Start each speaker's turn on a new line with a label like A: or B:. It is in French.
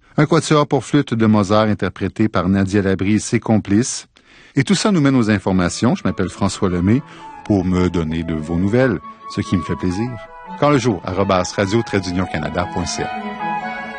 A: Un quatuor pour flûte de Mozart interprété par Nadia Labrie et ses complices. Et tout ça nous mène aux informations. Je m'appelle François Lemay pour me donner de vos nouvelles, ce qui me fait plaisir. Quand le jour, @radio-canada.ca.